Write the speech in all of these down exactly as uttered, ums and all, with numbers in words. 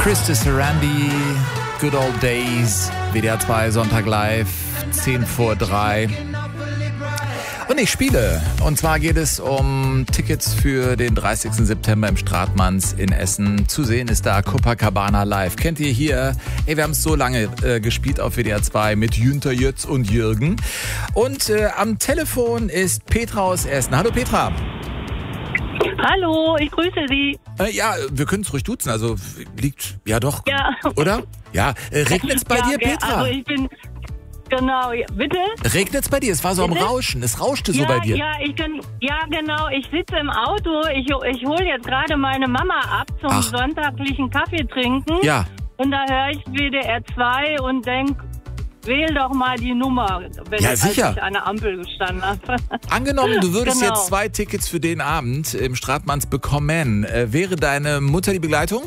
Christy Sarandi, Good Old Days, W D R zwei Sonntag live, zehn vor drei. Und ich spiele. Und zwar geht es um Tickets für den dreißigsten September im Stratmanns in Essen. Zu sehen ist da Copacabana live. Kennt ihr hier? Ey, wir haben es so lange äh, gespielt auf W D R zwei mit Jünter Jötz und Jürgen. Und äh, am Telefon ist Petra aus Essen. Hallo Petra. Hallo, ich grüße Sie. Äh, ja, wir können es ruhig duzen. Also liegt, ja doch, Ja. oder? Ja, äh, regnet's bei ja, dir, ja, Petra? Also ich bin, genau, ja, bitte? Regnet's bei dir? Es war so am Bitte? Rauschen. Es rauschte so ja, bei dir. Ja, ich kann, ja, genau. Ich sitze im Auto. Ich, ich hole jetzt gerade meine Mama ab zum Ach. sonntaglichen Kaffee trinken. Ja. Und da höre ich W D R zwei und denke, wähl doch mal die Nummer, wenn Ja, ich, sicher. als ich an der Ampel gestanden habe. Angenommen, du würdest Genau. jetzt zwei Tickets für den Abend im Stratmanns bekommen. Äh, wäre deine Mutter die Begleitung?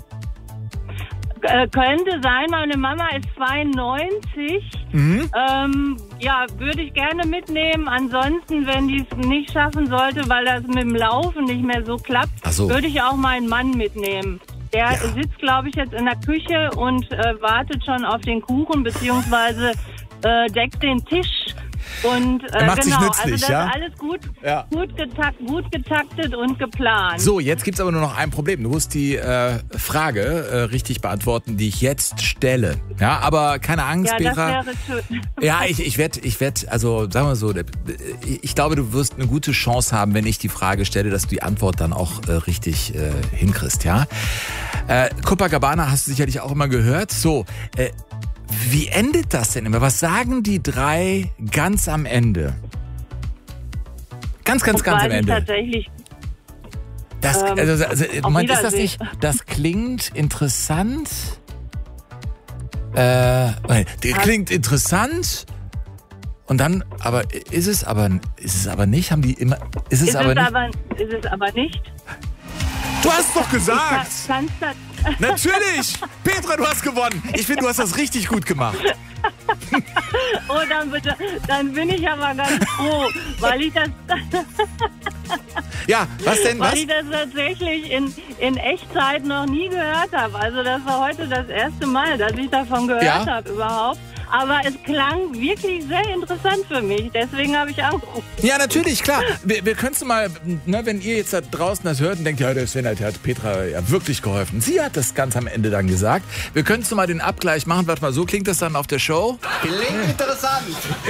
Äh, könnte sein, meine Mama ist zweiundneunzig. Mhm. Ähm, ja, würde ich gerne mitnehmen. Ansonsten, wenn die es nicht schaffen sollte, weil das mit dem Laufen nicht mehr so klappt, Ach so. würde ich auch meinen Mann mitnehmen. Der Ja. sitzt, glaube ich, jetzt in der Küche und äh, wartet schon auf den Kuchen, beziehungsweise äh, deckt den Tisch. Und äh, Er macht sich genau, nützlich, also das ja? ist alles gut, Ja. gut, getakt, gut getaktet und geplant. So, jetzt gibt's aber nur noch ein Problem. Du musst die äh, Frage äh, richtig beantworten, die ich jetzt stelle. Ja, aber keine Angst, ja, das Petra. wäre schön. Ja, ich, ich werde, ich werd, also sagen wir so, ich glaube, du wirst eine gute Chance haben, wenn ich die Frage stelle, dass du die Antwort dann auch äh, richtig äh, hinkriegst, ja? Äh, Copacabana hast du sicherlich auch immer gehört. So, äh, wie endet das denn immer? Was sagen die drei ganz am Ende? Ganz, ganz, Das ganz weiß am ich Ende. tatsächlich. Das, Ähm, also, also, auf Moment, ist das Wiedersehen. nicht, das klingt interessant. Äh, das klingt interessant. Und dann, aber ist es aber, ist es aber nicht? Haben die immer, ist es Ist aber es, nicht? aber, ist es aber nicht. Du hast doch Kann, gesagt! kannst das, Natürlich! Petra, du hast gewonnen. Ich finde, du hast das richtig gut gemacht. oh, dann bitte, dann bin ich aber ganz froh, weil ich das, Ja, was denn, was? weil ich das tatsächlich in, in Echtzeit noch nie gehört habe. Also das war heute das erste Mal, dass ich davon gehört Ja. habe überhaupt. Aber es klang wirklich sehr interessant für mich. Deswegen habe ich angerufen. Ja, natürlich, klar. Wir, wir können es mal, ne, wenn ihr jetzt da draußen das hört und denkt, ja, der Sven hat, hat Petra ja wirklich geholfen. Sie hat das ganz am Ende dann gesagt. Wir können es mal den Abgleich machen. Warte mal, so klingt das dann auf der Show. Klingt interessant.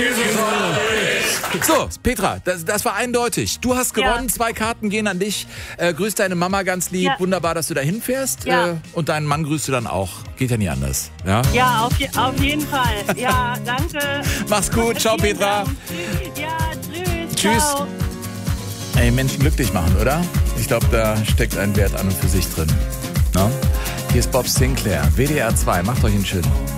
So, Petra, das, das war eindeutig. Du hast gewonnen, Ja. zwei Karten gehen an dich. Äh, grüß deine Mama ganz lieb. Ja. Wunderbar, dass du da hinfährst. Ja. Äh, und deinen Mann grüßt du dann auch. Geht ja nie anders. Ja? Ja, auf, je- auf jeden Fall. Ja, danke. Mach's gut. Ciao, Vielen Petra. Dank. Ja, tschüss. Tschüss. Ciao. Ey, Menschen glücklich machen, oder? Ich glaube, da steckt ein Wert an und für sich drin. No? Hier ist Bob Sinclair, W D R zwei. Macht euch einen schönen.